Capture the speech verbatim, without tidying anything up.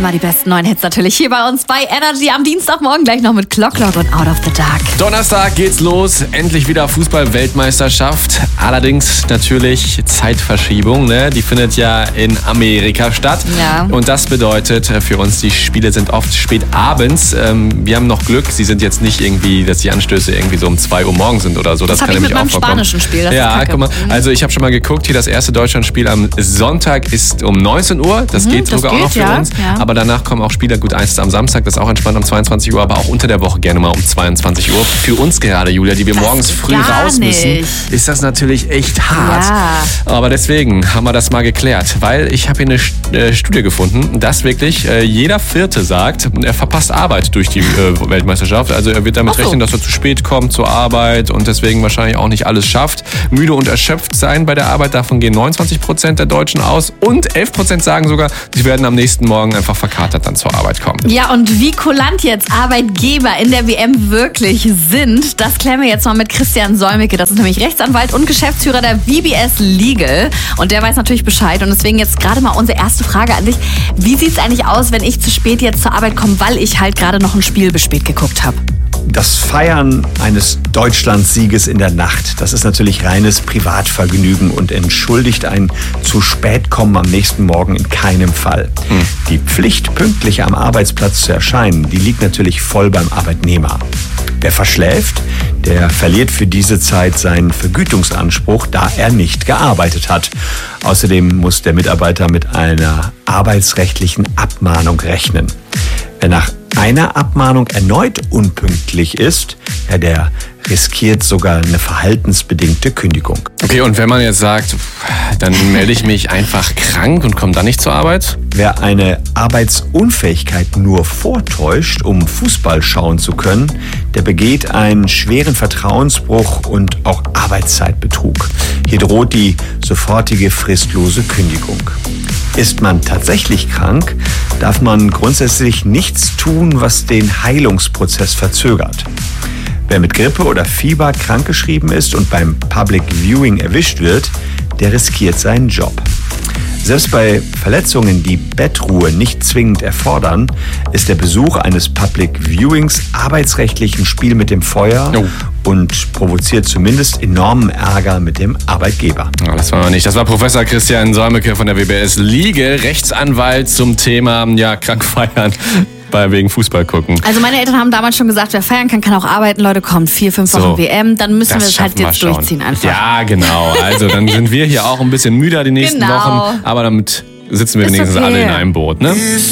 Immer die besten neuen Hits natürlich hier bei uns bei Energy am Dienstagmorgen, gleich noch mit Clock Clock und Out of the Dark. Donnerstag geht's los, endlich wieder Fußball-Weltmeisterschaft. Allerdings natürlich Zeitverschiebung, ne? Die findet ja in Amerika statt. Ja. Und das bedeutet für uns, die Spiele sind oft spät abends. Ähm, wir haben noch Glück, sie sind jetzt nicht irgendwie, dass die Anstöße irgendwie so um zwei Uhr morgens sind oder so. Das, das kann nämlich auch vorkommen. Das habe ich mit meinem spanischen Spiel, das ja, ist guck mal, also ich habe schon mal geguckt, hier das erste Deutschlandspiel am Sonntag ist um neunzehn Uhr. Das mhm, geht das sogar geht, auch noch für ja, uns. Ja. Aber danach kommen auch Spiele, gut, eins am Samstag, das ist auch entspannt um zweiundzwanzig Uhr, aber auch unter der Woche gerne mal um zweiundzwanzig Uhr. Für uns gerade, Julia, die wir das morgens früh gar raus müssen, nicht. ist das natürlich echt hart. Ja. Aber deswegen haben wir das mal geklärt, weil ich habe hier eine äh, Studie gefunden, dass wirklich äh, jeder Vierte sagt, er verpasst Arbeit durch die äh, Weltmeisterschaft. Also er wird damit Ach so. rechnen, dass er zu spät kommt zur Arbeit und deswegen wahrscheinlich auch nicht alles schafft. Müde und erschöpft sein bei der Arbeit, davon gehen neunundzwanzig Prozent der Deutschen aus und elf Prozent sagen sogar, sie werden am nächsten Morgen einfach verkatert dann zur Arbeit kommen. Ja, und wie kulant jetzt Arbeitgeber in der W M wirklich sind, das klären wir jetzt mal mit Christian Solmecke. Das ist nämlich Rechtsanwalt und Geschäftsführer der V B S Legal. Und der weiß natürlich Bescheid. Und deswegen jetzt gerade mal unsere erste Frage an dich. Wie sieht es eigentlich aus, wenn ich zu spät jetzt zur Arbeit komme, weil ich halt gerade noch ein Spiel bis spät geguckt habe? Das Feiern eines Deutschlandsieges in der Nacht, das ist natürlich reines Privatvergnügen und entschuldigt ein zu spät kommen am nächsten Morgen in keinem Fall. Hm. Die Pflicht, pünktlich am Arbeitsplatz zu erscheinen, die liegt natürlich voll beim Arbeitnehmer. Wer verschläft, der verliert für diese Zeit seinen Vergütungsanspruch, da er nicht gearbeitet hat. Außerdem muss der Mitarbeiter mit einer arbeitsrechtlichen Abmahnung rechnen. Wer nach einer Abmahnung erneut unpünktlich ist, ja, der riskiert sogar eine verhaltensbedingte Kündigung. Okay, und wenn man jetzt sagt, dann melde ich mich einfach krank und komme dann nicht zur Arbeit? Wer eine Arbeitsunfähigkeit nur vortäuscht, um Fußball schauen zu können, der begeht einen schweren Vertrauensbruch und auch Arbeitszeitbetrug. Hier droht die sofortige fristlose Kündigung. Ist man tatsächlich krank, darf man grundsätzlich nichts tun, was den Heilungsprozess verzögert. Wer mit Grippe oder Fieber krankgeschrieben ist und beim Public Viewing erwischt wird, der riskiert seinen Job. Selbst bei Verletzungen, die Bettruhe nicht zwingend erfordern, ist der Besuch eines Public Viewings arbeitsrechtlich ein Spiel mit dem Feuer oh. und provoziert zumindest enormen Ärger mit dem Arbeitgeber. Ja, das war nicht. Das war Professor Christian Solmecke von der V B S Legal, Rechtsanwalt zum Thema ja, krank feiern. Wegen Fußball gucken. Also meine Eltern haben damals schon gesagt, wer feiern kann, kann auch arbeiten. Leute, kommt vier, fünf Wochen so, W M, dann müssen wir es halt jetzt schon. durchziehen einfach. Ja, genau. Also dann sind wir hier auch ein bisschen müder die nächsten genau. Wochen, aber damit sitzen wir Ist wenigstens okay. alle in einem Boot, ne?